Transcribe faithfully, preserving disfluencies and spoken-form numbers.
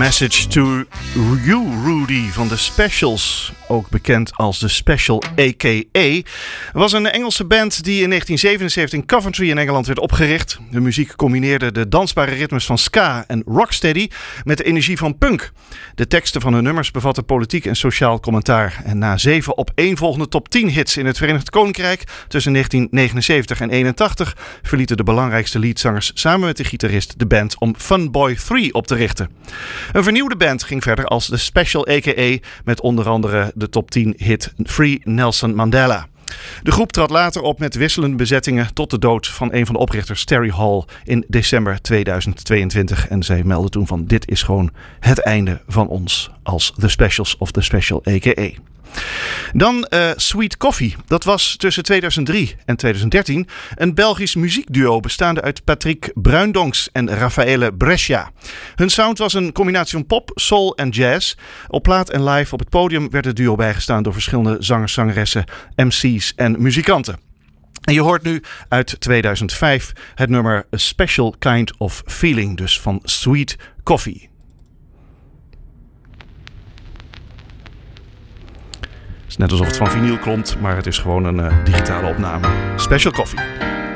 Message to You, Rudy van The Specials, ook bekend als The Special A K A, was een Engelse band die in negentien zevenenzeventig in Coventry in Engeland werd opgericht. De muziek combineerde de dansbare ritmes van ska en rocksteady met de energie van punk. De teksten van hun nummers bevatten politiek en sociaal commentaar. En na zeven opeenvolgende top tien hits in het Verenigd Koninkrijk tussen negentien negenenzeventig en eenentachtig verlieten de belangrijkste leadzangers samen met de gitarist de band om Funboy drie op te richten. Een vernieuwde band ging verder als The Special A K A met onder andere de top tien hit Free Nelson Mandela. De groep trad later op met wisselende bezettingen tot de dood van een van de oprichters, Terry Hall, in december tweeduizend tweeëntwintig. En zij meldden toen van: dit is gewoon het einde van ons als The Specials of The Special A K A. Dan uh, Sweet Coffee. Dat was tussen tweeduizend drie en tweeduizend dertien een Belgisch muziekduo bestaande uit Patrick Bruindonks en Raffaele Brescia. Hun sound was een combinatie van pop, soul en jazz. Op plaat en live op het podium werd het duo bijgestaan door verschillende zangers, zangeressen, M C's en muzikanten. En je hoort nu uit tweeduizend vijf het nummer A Special Kind of Feeling, dus van Sweet Coffee. Het is net alsof het van vinyl komt, maar het is gewoon een uh, digitale opname. Special Coffee.